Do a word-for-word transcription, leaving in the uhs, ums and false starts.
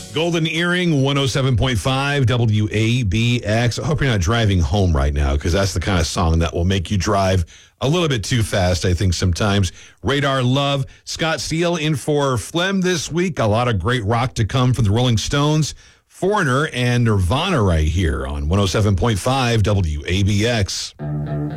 Golden Earring, one oh seven point five W A B X. I hope you're not driving home right now, because that's the kind of song that will make you drive a little bit too fast, I think, sometimes. Radar Love. Scott Steele in for Phlegm this week. A lot of great rock to come from the Rolling Stones, Foreigner, and Nirvana right here on one oh seven point five W A B X.